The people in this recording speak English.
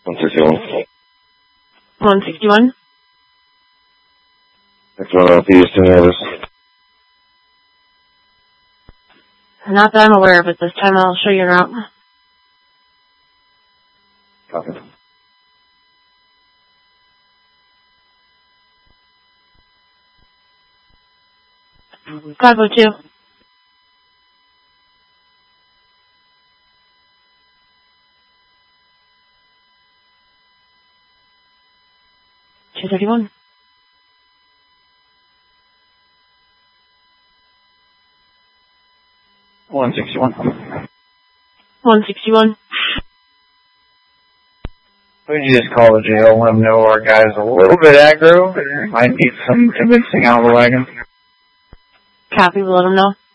161. 161. Next one up, Houston, notice. Not that I'm aware of it this time. I'll show you a route. Copy. Bravo 2. 231. 161. 161. Would you just call the jail and let them know our guy's a little bit aggro? Might need some convincing out of the wagon. Copy, we'll let them know.